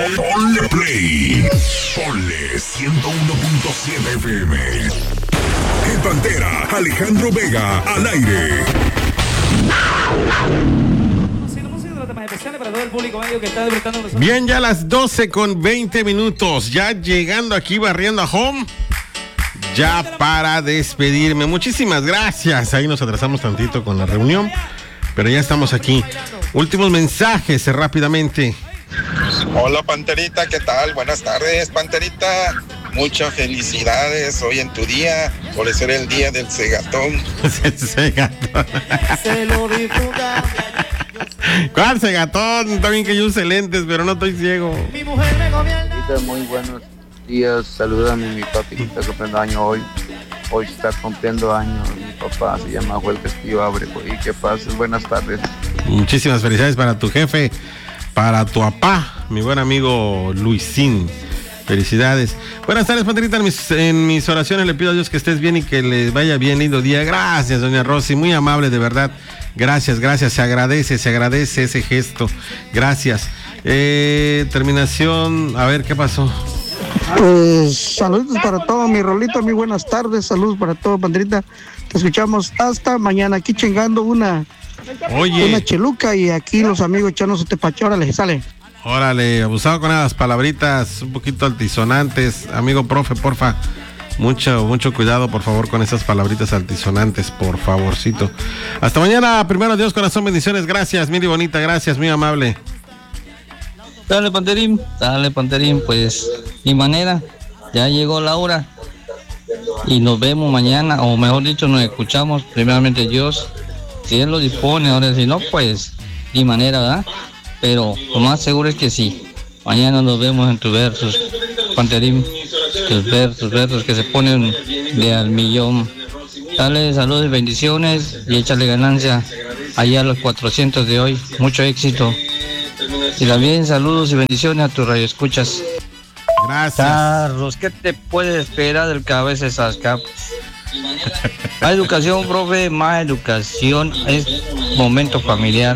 Ponle play. Ponle 101.7 FM. El Pantera, Alejandro Vega, al aire. Bien, ya a las 12:20. Ya llegando aquí, barriendo a home. Ya para despedirme. Muchísimas gracias. Ahí nos atrasamos tantito con la reunión, pero ya estamos aquí. Últimos mensajes rápidamente. Hola Panterita, ¿qué tal? Buenas tardes, Panterita. Muchas felicidades hoy en tu día, por ser el día del cegatón. El cegatón. ¿Cuál cegatón? Está bien que yo use lentes, pero no estoy ciego. Muy buenos días, salúdame a mi papi que está cumpliendo año hoy. Hoy está cumpliendo años, mi papá se llama Joel Castillo Abrego. Y que pases buenas tardes. Muchísimas felicidades para tu jefe, para tu papá, mi buen amigo Luisín. Felicidades. Buenas tardes, Panterita. En mis oraciones le pido a Dios que estés bien y que les vaya bien, lindo día. Gracias, doña Rosy, muy amable, de verdad. Gracias, se agradece ese gesto. Gracias. Terminación, a ver, ¿qué pasó? Saludos para todo, mi Rolito, muy buenas tardes. Saludos para todo, Panterita. Te escuchamos hasta mañana, aquí chingando una cheluca y aquí los amigos echándose tepache. Órale, sale. Órale, abusado con las palabritas un poquito altisonantes. Amigo profe, porfa, mucho cuidado, por favor, con esas palabritas altisonantes, por favorcito. Hasta mañana, primero Dios, corazón, bendiciones. Gracias, Miri bonita, gracias, muy amable. Dale, Panterín, pues, mi manera, ya llegó la hora. Y nos vemos mañana, o mejor dicho, nos escuchamos, primeramente Dios. Si Él lo dispone, ahora si no, pues, mi manera, ¿verdad? Pero lo más seguro es que sí. Mañana nos vemos en tu versus, Panterín. Tus versos que se ponen de al millón. Dale saludos y bendiciones y échale ganancia allá a los 400 de hoy. Mucho éxito. Y también saludos y bendiciones a tus radioescuchas. Gracias. Carlos, ¿qué te puede esperar del cabeza de Sasca? Más educación, profe, más educación. Es momento familiar.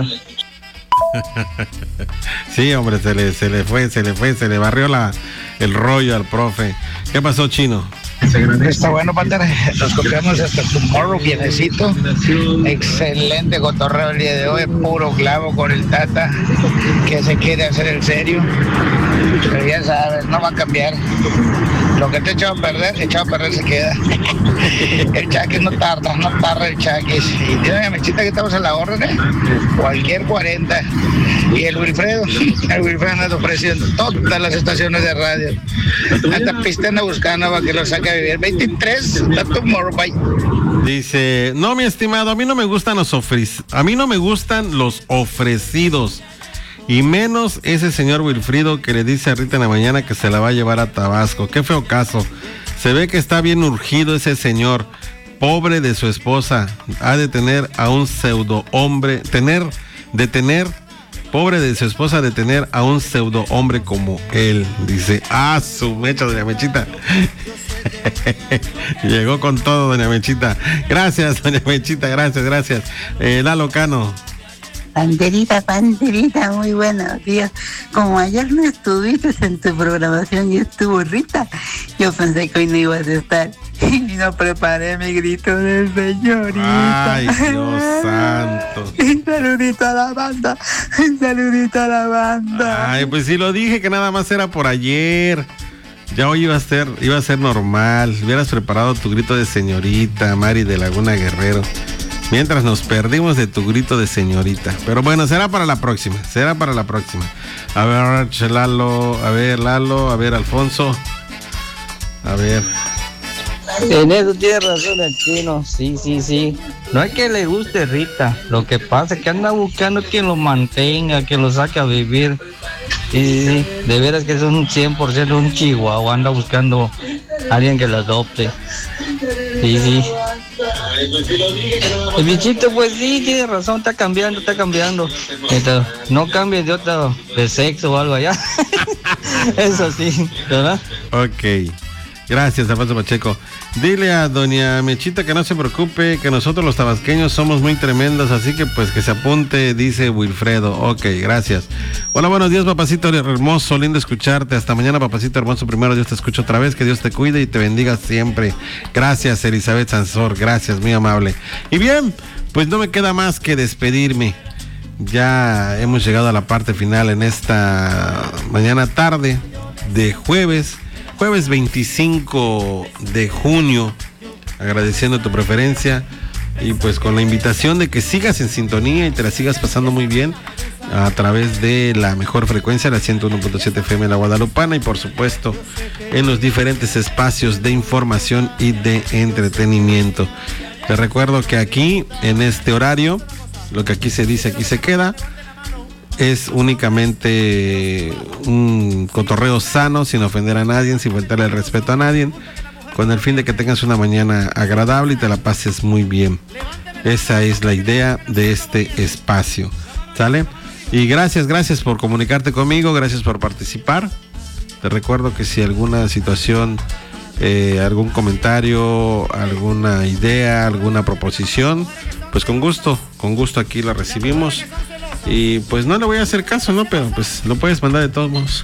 Sí, hombre, se le barrió el rollo al profe. ¿Qué pasó, Chino? Está bueno, Pantera. Nos copiamos hasta tomorrow, viejecito. Excelente cotorreo el día de hoy. Puro clavo con el Tata, que se quiere hacer el serio. Pero ya sabes, no va a cambiar. Lo que te echado a perder se queda. El Chaquis no tarda el Chaquis. Y tiene una mechita que estamos a la orden, cualquier 40. Y el Wilfredo anda ofreciendo todas las estaciones de radio. Anda pistando buscando para que lo saque a vivir. 23, tomorrow, bye. Dice, no, mi estimado, a mí no me gustan los ofrecidos. Y menos ese señor Wilfrido que le dice a Rita en la mañana que se la va a llevar a Tabasco. Qué feo caso. Se ve que está bien urgido ese señor. Pobre de su esposa. Ha de tener a un pseudo hombre. Pobre de su esposa de tener a un pseudo hombre como él. Dice, su mecha, doña Mechita. Llegó con todo, doña Mechita. Gracias, doña Mechita, gracias. Lalo Cano. Panterita, muy buenos días. Como ayer no estuviste en tu programación y estuvo Rita, yo pensé que hoy no ibas a estar. Y no preparé mi grito de señorita. Ay, Dios santo. Saludito a la banda. Ay, pues sí lo dije que nada más era por ayer. Ya hoy iba a ser normal. Hubieras preparado tu grito de señorita, Mari de Laguna Guerrero. Mientras nos perdimos de tu grito de señorita. Pero bueno, será para la próxima. A ver, Lalo, a ver, Alfonso. A ver. En eso tiene razón el Chino, sí. No es que le guste Rita, lo que pasa es que anda buscando quien lo mantenga, quien lo saque a vivir. Sí, de veras que es un 100% un chihuahua, anda buscando a alguien que lo adopte. Sí. El bichito, pues sí, tiene razón, está cambiando. Entonces, no cambies de sexo o algo allá. Eso sí, ¿verdad? Ok. Gracias, Alfonso Pacheco. Dile a doña Mechita que no se preocupe, que nosotros los tabasqueños somos muy tremendos, así que pues que se apunte, dice Wilfredo. Ok, gracias. Hola, buenos días, papacito hermoso, lindo escucharte. Hasta mañana, papacito hermoso. Primero Dios te escucho otra vez, que Dios te cuide y te bendiga siempre. Gracias, Elizabeth Sansor, gracias, muy amable. Y bien, pues no me queda más que despedirme. Ya hemos llegado a la parte final en esta mañana tarde de jueves 25 de junio, agradeciendo tu preferencia y pues con la invitación de que sigas en sintonía y te la sigas pasando muy bien a través de la mejor frecuencia, la 101.7 FM La Guadalupana, y por supuesto en los diferentes espacios de información y de entretenimiento. Te recuerdo que aquí, en este horario, lo que aquí se dice, aquí se queda. Es únicamente un cotorreo sano, sin ofender a nadie, sin faltarle el respeto a nadie, con el fin de que tengas una mañana agradable y te la pases muy bien. Esa es la idea de este espacio, ¿sale? Y gracias por comunicarte conmigo, gracias por participar. Te recuerdo que si alguna situación, algún comentario, alguna idea, alguna proposición, pues con gusto aquí la recibimos. Y pues no le voy a hacer caso, ¿no? Pero pues lo puedes mandar de todos modos.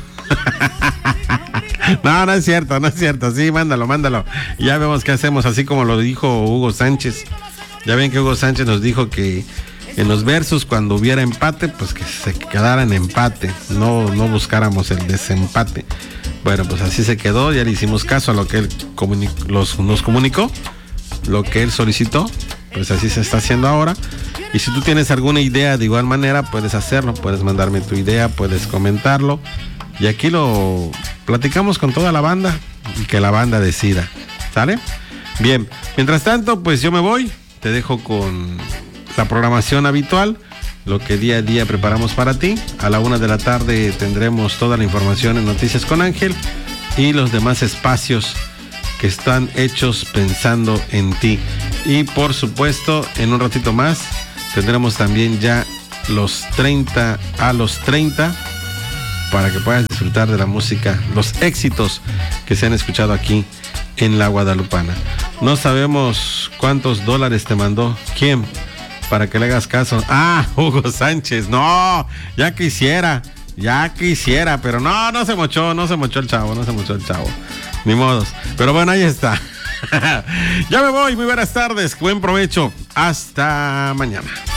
No es cierto. Sí, mándalo. Ya vemos qué hacemos, así como lo dijo Hugo Sánchez. Ya ven que Hugo Sánchez nos dijo que en los versos, cuando hubiera empate, pues que se quedara en empate. No buscáramos el desempate. Bueno, pues así se quedó, ya le hicimos caso a lo que él nos comunicó, lo que él solicitó, pues así se está haciendo ahora. Y si tú tienes alguna idea de igual manera, puedes hacerlo, puedes mandarme tu idea, puedes comentarlo. Y aquí lo platicamos con toda la banda y que la banda decida, ¿sale? Bien, mientras tanto, pues yo me voy, te dejo con la programación habitual, lo que día a día preparamos para ti. A la 1 de la tarde tendremos toda la información en Noticias con Ángel y los demás espacios que están hechos pensando en ti. Y por supuesto, en un ratito más tendremos también ya los 30 a los 30 para que puedas disfrutar de la música, los éxitos que se han escuchado aquí en La Guadalupana. No sabemos cuántos dólares te mandó. ¿Quién? Para que le hagas caso. Hugo Sánchez. No, ya quisiera, pero no se mochó el chavo. Ni modos. Pero bueno, ahí está. Ya me voy, muy buenas tardes, buen provecho. Hasta mañana.